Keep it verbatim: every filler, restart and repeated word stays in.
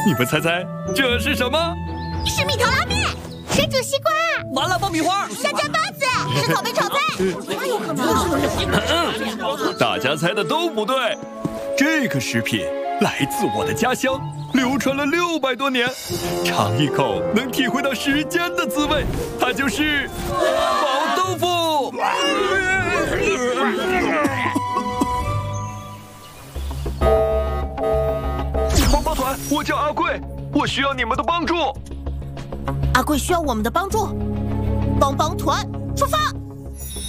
你们猜猜这是什么？ 是米头拉面、水煮西瓜、 麻辣爆米花、 香蕉包子、是草莓炒菜，哪有可能？ 大家猜的都不对，这个食品来自我的家乡，流传了六百多年，尝一口能体会到时间的滋味，它就是毛豆腐。帮帮团，我叫阿贵，我需要你们的帮助。 阿贵需要我们的帮助，帮帮团出发。